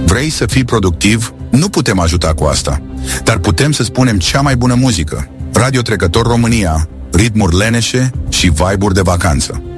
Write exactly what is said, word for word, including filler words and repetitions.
Vrei să fii productiv? Nu putem ajuta cu asta, dar putem să spunem cea mai bună muzică. Radio Trecător România, ritmuri leneșe și vibe-uri de vacanță.